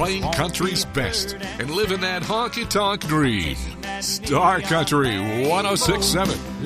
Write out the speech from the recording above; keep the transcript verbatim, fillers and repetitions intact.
playing country's best and living that honky-tonk dream. Star Country one oh six point seven.